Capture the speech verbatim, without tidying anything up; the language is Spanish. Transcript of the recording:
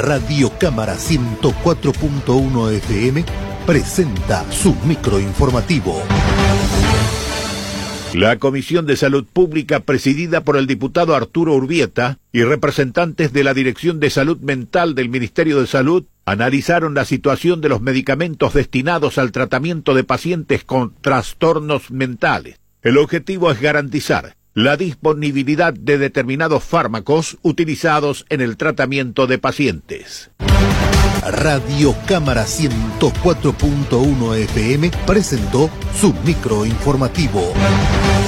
Radio Cámara ciento cuatro punto uno F M presenta su microinformativo. La Comisión de Salud Pública, presidida por el diputado Arturo Urbieta y representantes de la Dirección de Salud Mental del Ministerio de Salud, analizaron la situación de los medicamentos destinados al tratamiento de pacientes con trastornos mentales. El objetivo es garantizar la disponibilidad de determinados fármacos utilizados en el tratamiento de pacientes. Radio Cámara ciento cuatro punto uno F M presentó su microinformativo.